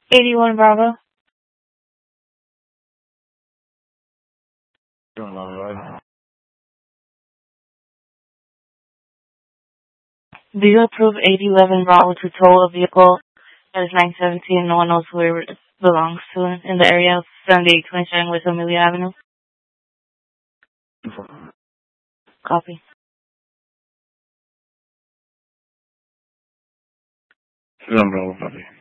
81 Bravo. Doing long ride. Do you approve 811 Bravo to tow a vehicle that is 917 and no one knows where it belongs to in the area of 7827 West Amelia Avenue? Copy. Bravo, copy.